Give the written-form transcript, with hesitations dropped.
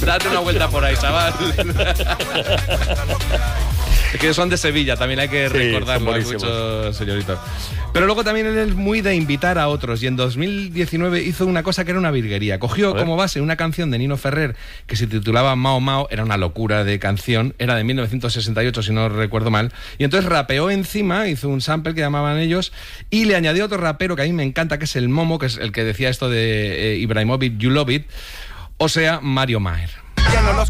Date una vuelta por ahí, chaval. Es que son de Sevilla, también hay que recordarlo, hay muchos señoritos. Pero luego también él es muy de invitar a otros, y en 2019 hizo una cosa que era una virguería. Cogió como base una canción de Nino Ferrer que se titulaba Mao Mao, era una locura de canción, era de 1968 si no recuerdo mal, y entonces rapeó encima, hizo un sample que llamaban ellos, y le añadió otro rapero que a mí me encanta, que es el Momo, que es el que decía esto de Ibrahimovic, You Love It, o sea, Mario Maher.